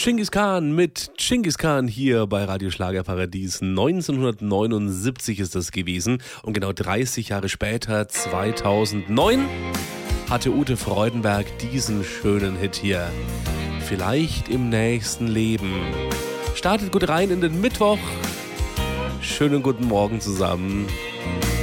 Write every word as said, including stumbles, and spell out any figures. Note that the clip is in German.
Genghis Khan mit Genghis Khan hier bei Radio Schlagerparadies. neunzehnhundertneunundsiebzig ist das gewesen und genau dreißig Jahre später, zweitausendneun, hatte Ute Freudenberg diesen schönen Hit hier. Vielleicht im nächsten Leben. Startet gut rein in den Mittwoch. Schönen guten Morgen zusammen.